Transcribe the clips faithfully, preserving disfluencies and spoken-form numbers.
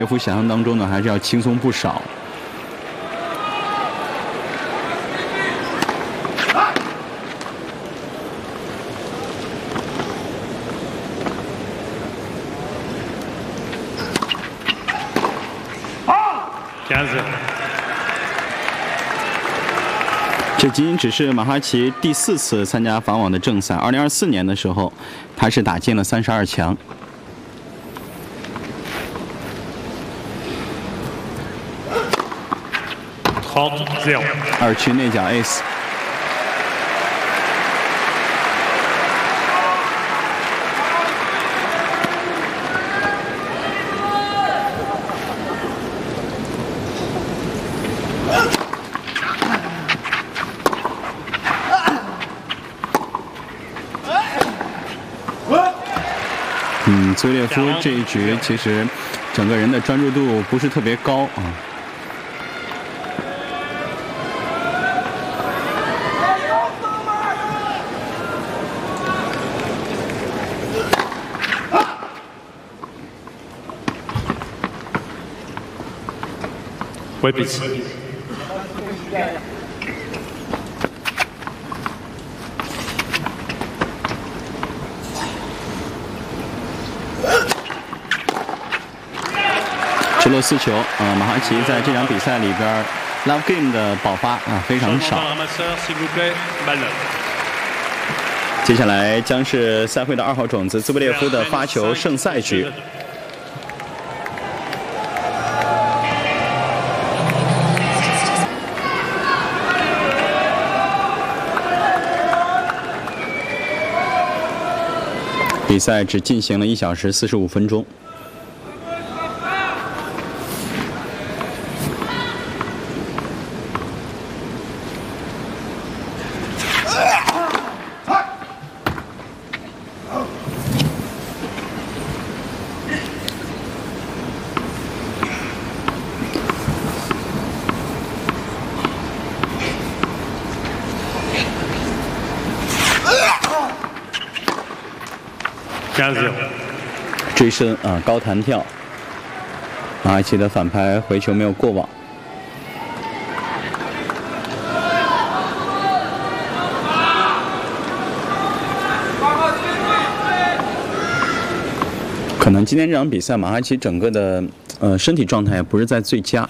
列夫想象当中呢，还是要轻松不少。这仅仅只是马哈奇第四次参加法网的正赛。二零二四年的时候，他是打进了三十二强。二区内角 ace。嗯，兹维列夫这一局其实整个人的专注度不是特别高啊。 回彼此。 直落四球，呃，马哈奇在这场比赛里边 ，love game 的爆发啊非常少。接下来将是赛会的二号种子兹维列夫的发球胜赛局。比赛只进行了一小时四十五分钟。追身啊，高弹跳，马哈奇的反拍回球没有过网。可能今天这场比赛，马哈奇整个的呃身体状态也不是在最佳。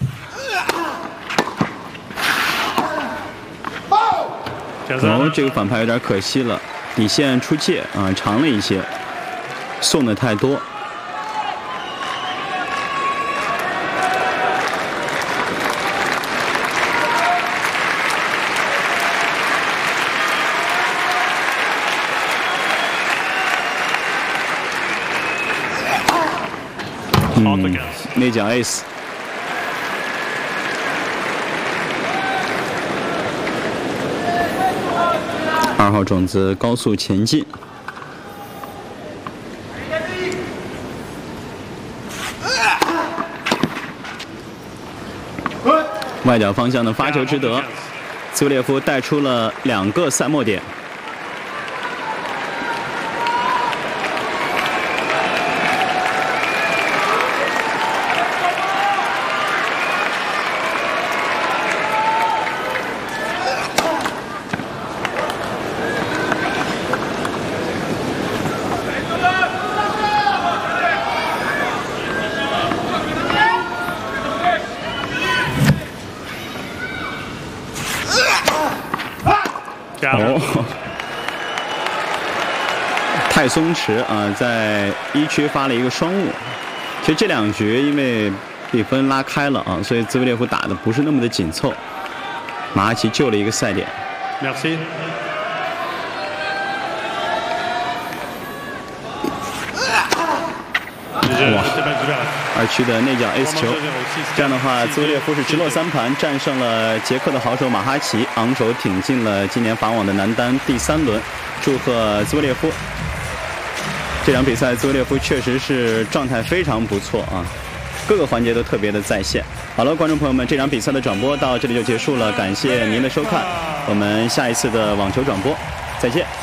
哦，这个反拍有点可惜了，底线出界啊，长了一些。送的太多，嗯，内角 ace。二号种子高速前进。外角方向的发球之得，兹维列夫带出了两个赛末点。哦，太松弛啊，在一区发了一个双误。其实这两局因为比分拉开了啊，所以兹维列夫打的不是那么的紧凑，马哈奇救了一个赛点。 Merci。 哇！二区的内角 ace 球，这样的话，兹维列夫是直落三盘战胜了捷克的好手马哈奇，昂首挺进了今年法网的男单第三轮。祝贺兹维列夫！这场比赛，兹维列夫确实是状态非常不错啊，各个环节都特别的在线。好了，观众朋友们，这场比赛的转播到这里就结束了，感谢您的收看，我们下一次的网球转播再见。